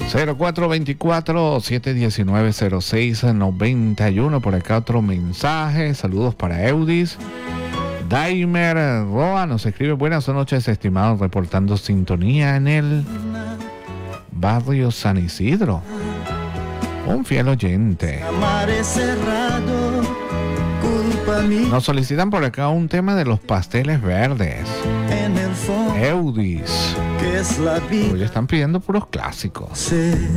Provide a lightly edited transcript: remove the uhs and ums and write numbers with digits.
0424-719-0691. Por acá otro mensaje. Saludos para Eudis. Daimer Roa nos escribe: buenas noches, estimados, reportando sintonía en el barrio San Isidro. Un fiel oyente. Nos solicitan por acá un tema de los pasteles verdes. Eudis. Hoy están pidiendo puros clásicos.